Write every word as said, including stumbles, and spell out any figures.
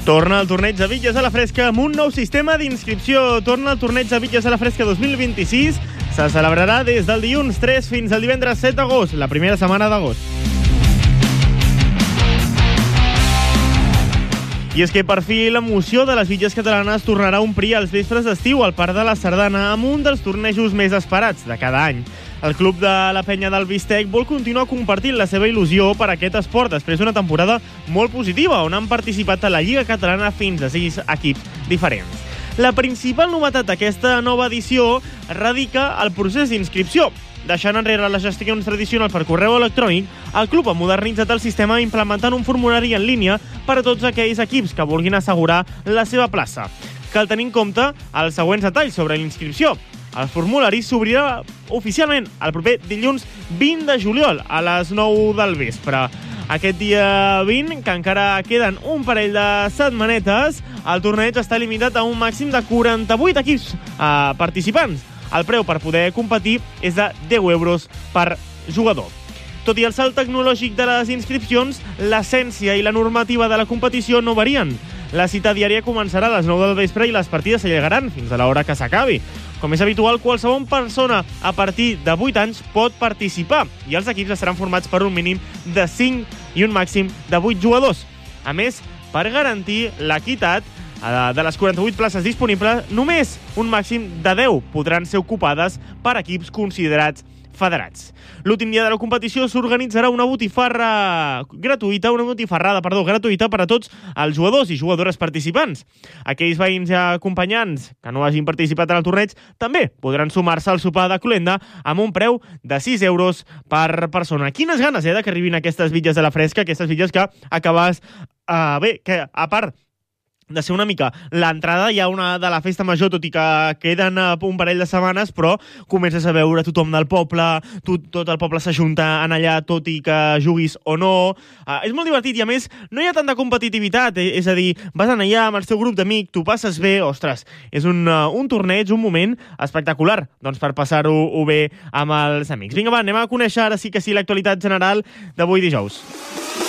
Torna el torneig de bitlles a la fresca amb un nou sistema d'inscripció. Torna el torneig de bitlles a la fresca dos mil vint-i-sis. Se celebrarà des del dilluns tres fins al divendres set d'agost, la primera setmana d'agost. I és que per fi l'emoció de les bitlles catalanes tornarà a omplir els vespres d'estiu al Parc de la Sardana amb un dels tornejos més esperats de cada any. El club de la penya del Bistec vol continuar compartint la seva il·lusió per a aquest esport després d'una temporada molt positiva on han participat a la Lliga Catalana fins a sis equips diferents. La principal novetat d'aquesta nova edició radica al procés d'inscripció. Deixant enrere les gestions tradicionals per correu electrònic, el club ha modernitzat el sistema implementant un formulari en línia per a tots aquells equips que vulguin assegurar la seva plaça. Cal tenir en compte els següents detalls sobre l'inscripció. El formulari s'obrirà oficialment el proper dilluns vint de juliol a les nou del vespre. Aquest dia vint, que encara queden un parell de setmanetes, el torneig està limitat a un màxim de quaranta-vuit equips eh, participants. El preu per poder competir és de deu euros per jugador. Tot i el salt tecnològic de les inscripcions, l'essència i la normativa de la competició no varien. La cita diària començarà a les nou del vespre i les partides s'allargaran fins a l'hora que s'acabi. Com és habitual, qualsevol persona a partir de vuit anys pot participar i els equips estaran formats per un mínim de cinc i un màxim de vuit jugadors. A més, per garantir l'equitat, de les quaranta-vuit places disponibles, només un màxim de deu podran ser ocupades per equips considerats federats. L'últim dia de la competició s'organitzarà una botifarra gratuïta, una botifarrada, perdó, gratuïta per a tots els jugadors i jugadores participants. Aquells veïns i acompanyants que no hagin participat en el torneig també podran sumar-se al sopar de Cluenda amb un preu de sis euros per persona. Quines ganes, eh, de que arribin aquestes bitlles de la fresca, aquestes bitlles que acabes... Uh, bé, que a part de ser una mica l'entrada ja una de la festa major, tot i que queden un parell de setmanes, però comences a veure tothom del poble, tot, tot el poble s'ajunta en allà, tot i que juguis o no. Uh, és molt divertit i, a més, no hi ha tanta competitivitat, eh? És a dir, vas allà amb el teu grup d'amics, t'ho passes bé, ostres, és un, uh, un torneig, un moment espectacular, doncs per passar-ho bé amb els amics. Vinga, va, anem a conèixer ara sí que sí l'actualitat general d'avui dijous.